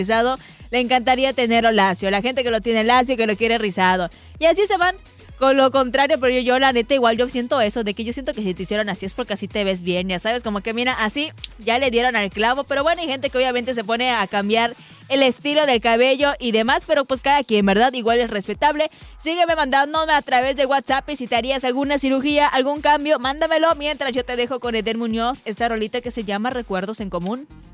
rizado, le encantaría tenerlo lacio. La gente que lo tiene lacio, que lo quiere rizado. Y así se van. Con lo contrario, pero yo la neta igual yo siento eso, de que yo siento que si te hicieron así es porque así te ves bien, ya sabes, como que mira, así ya le dieron al clavo, pero bueno, hay gente que obviamente se pone a cambiar el estilo del cabello y demás, pero pues cada quien, ¿verdad? Igual es respetable. Sígueme mandándome a través de WhatsApp y si te harías alguna cirugía, algún cambio, mándamelo mientras yo te dejo con Eder Muñoz, esta rolita que se llama Recuerdos en Común.